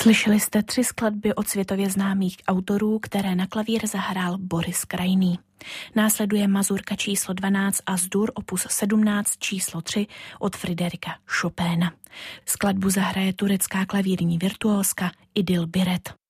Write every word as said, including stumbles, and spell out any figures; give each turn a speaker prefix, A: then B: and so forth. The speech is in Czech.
A: Slyšeli jste tři skladby od světově známých autorů, které na klavír zahrál Boris Krajný. Následuje mazurka číslo dvanáct a Z-dur opus sedmnáct číslo tři od Friderika Chopina. Skladbu zahraje turecká klavírní virtuózka Idil Biret.